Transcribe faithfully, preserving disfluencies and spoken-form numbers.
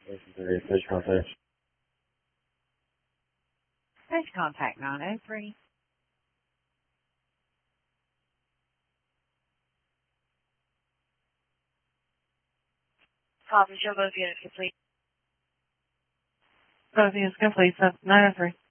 Please contact. Please contact nine oh three. Call from Joe Both units complete. Both units complete. So nine oh three.